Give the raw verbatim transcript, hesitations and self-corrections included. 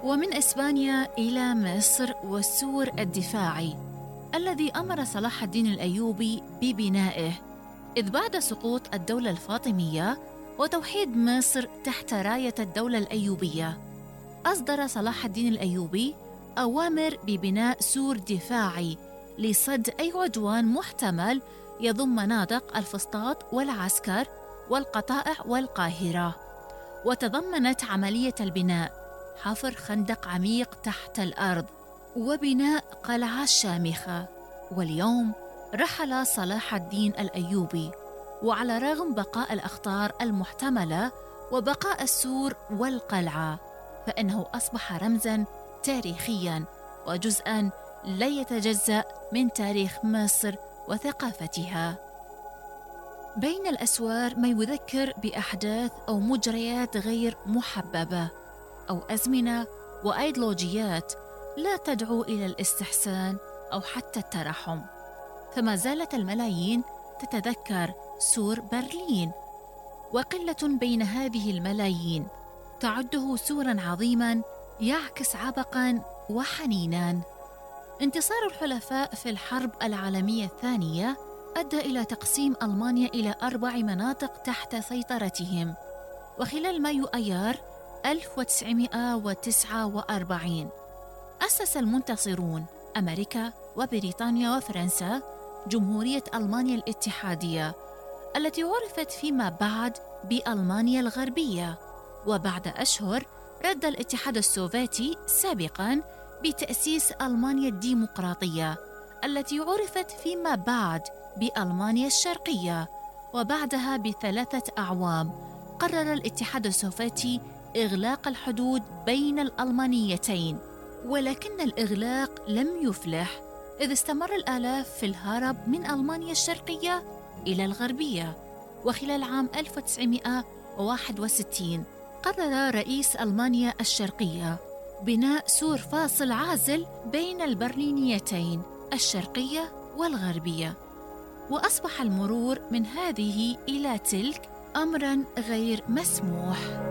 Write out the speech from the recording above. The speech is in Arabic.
ومن إسبانيا إلى مصر والسور الدفاعي الذي أمر صلاح الدين الأيوبي ببنائه، إذ بعد سقوط الدولة الفاطمية وتوحيد مصر تحت راية الدولة الأيوبية، أصدر صلاح الدين الأيوبي أوامر ببناء سور دفاعي لصد أي عدوان محتمل يضم مناطق الفسطاط والعسكر والقطائع والقاهرة. وتضمنت عملية البناء حفر خندق عميق تحت الأرض وبناء قلعة شامخة. واليوم رحل صلاح الدين الأيوبي، وعلى رغم بقاء الأخطار المحتملة وبقاء السور والقلعة، فإنه أصبح رمزاً تاريخياً وجزءاً لا يتجزأ من تاريخ مصر وثقافتها. بين الأسوار ما يذكر بأحداث أو مجريات غير محببة أو أزمنة وأيديولوجيات لا تدعو إلى الاستحسان أو حتى الترحم. فما زالت الملايين تتذكر سور برلين، وقلة بين هذه الملايين تعده سوراً عظيماً يعكس عبقاً وحنيناً. انتصار الحلفاء في الحرب العالمية الثانية أدى إلى تقسيم ألمانيا إلى أربع مناطق تحت سيطرتهم، وخلال مايو أيار ألف وتسعمائة وتسعة وأربعين أسس المنتصرون أمريكا وبريطانيا وفرنسا جمهورية ألمانيا الاتحادية، التي عرفت فيما بعد بألمانيا الغربية. وبعد أشهر رد الاتحاد السوفيتي سابقاً بتأسيس ألمانيا الديمقراطية، التي عرفت فيما بعد بألمانيا الشرقية. وبعدها بثلاثة أعوام قرر الاتحاد السوفيتي إغلاق الحدود بين الألمانيتين، ولكن الإغلاق لم يفلح، إذ استمر الآلاف في الهرب من ألمانيا الشرقية إلى الغربية. وخلال عام ألف وتسعمائة وواحد وستين قرر رئيس ألمانيا الشرقية بناء سور فاصل عازل بين البرلينيتين الشرقية والغربية، وأصبح المرور من هذه إلى تلك أمراً غير مسموح.